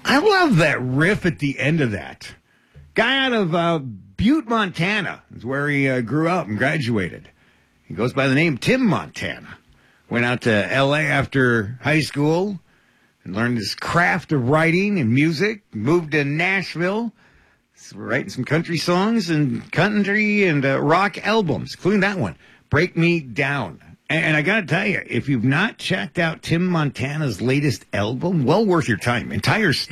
I love that riff at the end of that. Guy out of Butte, Montana is where he grew up and graduated. He goes by the name Tim Montana. Went out to L.A. after high school and learned his craft of writing and music. Moved to Nashville, writing some country songs and country and rock albums, including that one, Break Me Down. And I got to tell you, if you've not checked out Tim Montana's latest album, well worth your time. Entire